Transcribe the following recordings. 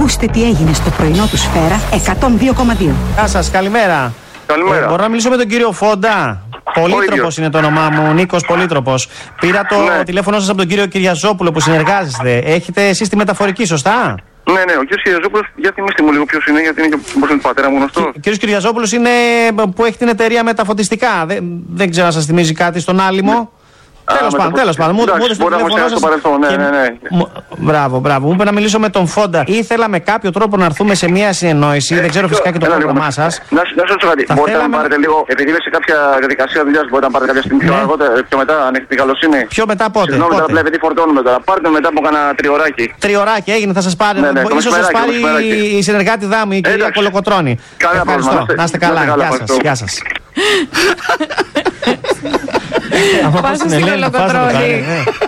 Ακούστε τι έγινε στο πρωινό του Σφαίρα 102,2. Γεια σας, καλημέρα. Καλημέρα. Μπορώ να μιλήσω με τον κύριο Φόντα? Πολύτροπος είναι το όνομά μου, Νίκος Πολύτροπος. Πήρα το τηλέφωνο σας από τον κύριο Κυριαζόπουλο που συνεργάζεστε. Έχετε εσείς τη μεταφορική, σωστά? Ναι, ο κύριος Κυριαζόπουλος, για θυμίστε μου λίγο ποιος είναι, γιατί είναι και πώς είναι του πατέρα μου γνωστό. Ο κύριος Κυριαζόπουλος είναι που έχει την εταιρεία με τα φωτιστικά. Δεν ξέρω αν σας θυμίζει κάτι στον Άλυμο. Τέλος πάντων, μου έδωσε το τηλέφωνο σας. Μπράβο. Μου είπε να μιλήσω με τον Φόντα. Ήθελα με κάποιο τρόπο να έρθουμε σε μια συνεννόηση. Δεν ξέρω φυσικά και το πρόγραμμά σας. Να σου ρωτήσω κάτι. Μπορείτε να πάρετε λίγο, επειδή είμαι σε κάποια διαδικασία δουλειάς, μπορείτε να πάρετε κάποια στιγμή πιο αργότερα, πιο μετά, αν έχετε την καλοσύνη? Πιο μετά πότε? Συγγνώμη, τώρα επειδή φορτώνουμε τώρα. Πάρτε μετά από κανένα τριωράκι. Τριωράκι έγινε, θα σας πάρει. Ίσως σας πάρει η συνεργάτη δάμου, η κυρία Κολοκοτρώνη. Ευχαριστώ. Να είστε καλά. Γεια σας. Πάσε στην Κολοκοτρώνη.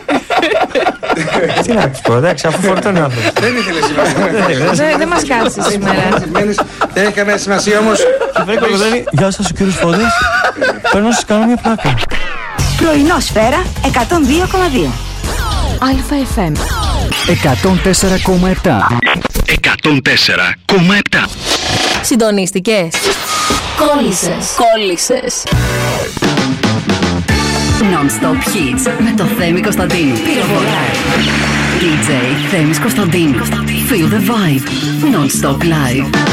Τι να τους πω, εντάξει, αφού φορτώνει ο άνθρωπος. Δεν ήθελε σήμερα. Δεν μας κάτσε σήμερα. Δεν έχει καμία σημασία όμως. Γεια σας, ο κύριος Φόντας. Παίρνω να σας κάνω μια πλάκα. Πρωινό Σφαίρα 102,2. ΑΕΦΜ 104,7. 104,7. Συντονίστηκες? Κόλλησες. Non-stop hits με το Θέμη Κωνσταντίνου. DJ Θέμης Κωνσταντίνου. Feel the vibe. Non-stop live.